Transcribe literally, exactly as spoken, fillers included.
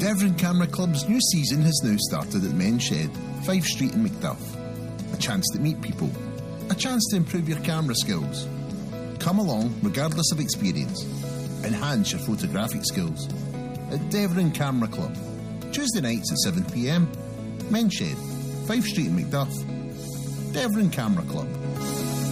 Devon Camera Club's new season has now started at Men's Shed, Five Street in Macduff. A chance to meet people. A chance to improve your camera skills. Come along regardless of experience. Enhance your photographic skills. At Devon Camera Club. Tuesday nights at seven p m. Men's Shed, Five Street in Macduff. Devon Camera Club.